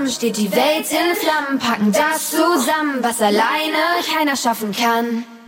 zusammen steht die Welt in Flammen, packen das zusammen, was alleine keiner schaffen kann.